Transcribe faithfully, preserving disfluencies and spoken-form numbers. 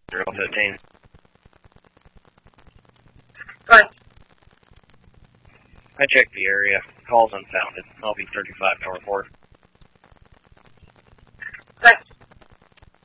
zero fifteen. Fine. I checked the area. Call's unfounded. I'll be thirty-five to report.